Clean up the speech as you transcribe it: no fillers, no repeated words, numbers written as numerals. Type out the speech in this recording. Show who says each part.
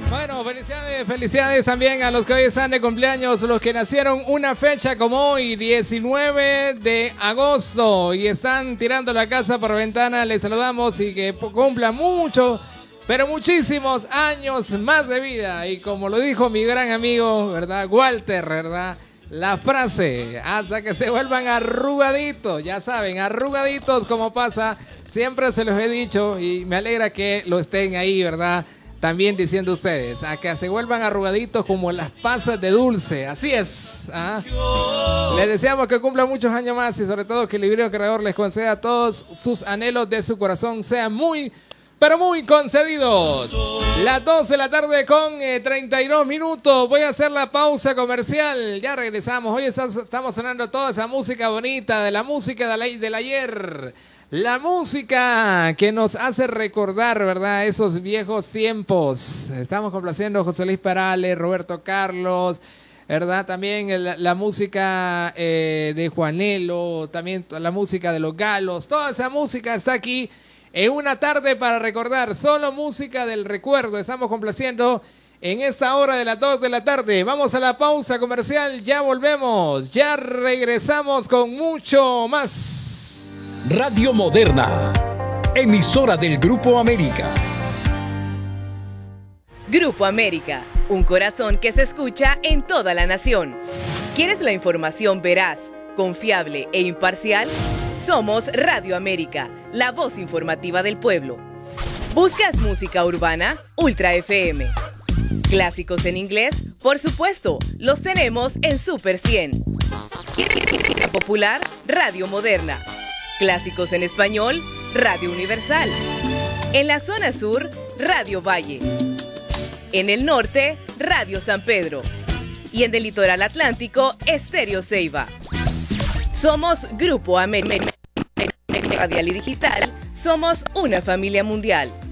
Speaker 1: Bueno, felicidades también a los que hoy están de cumpleaños, los que nacieron una fecha como hoy, 19 de agosto, y están tirando la casa por ventana. Les saludamos y que cumplan mucho, pero muchísimos años más de vida. Y como lo dijo mi gran amigo, ¿verdad? Walter, ¿verdad? La frase, hasta que se vuelvan arrugaditos, ya saben, arrugaditos como pasa, siempre se los he dicho y me alegra que lo estén ahí, ¿verdad? También diciendo ustedes, a que se vuelvan arrugaditos como las pasas de dulce, así es. Les deseamos que cumplan muchos años más y sobre todo que el Divino Creador les conceda todos sus anhelos de su corazón sean muy, pero muy concedidos. Las 2 de la tarde con 32 minutos. Voy a hacer la pausa comercial. Ya regresamos. Hoy estamos sonando toda esa música bonita, de la música del ayer. La música que nos hace recordar, ¿verdad? Esos viejos tiempos. Estamos complaciendo a José Luis Perales, Roberto Carlos, ¿verdad? También la música de Juanelo, también la música de Los Galos. Toda esa música está aquí. En una tarde para recordar, solo música del recuerdo. Estamos complaciendo en esta hora de las 2 de la tarde. Vamos a la pausa comercial, ya volvemos. Ya regresamos con mucho más.
Speaker 2: Radio Moderna, emisora del Grupo América.
Speaker 3: Grupo América, un corazón que se escucha en toda la nación. ¿Quieres la información veraz, confiable e imparcial? Somos Radio América, la voz informativa del pueblo. ¿Buscas música urbana? Ultra FM. Clásicos en inglés, por supuesto, los tenemos en Super 100. ¿Quieres popular? Radio Moderna. Clásicos en español, Radio Universal. En la zona sur, Radio Valle. En el norte, Radio San Pedro. Y en el litoral atlántico, Estéreo Ceiba. Somos Grupo América. Radial y digital, somos una familia mundial.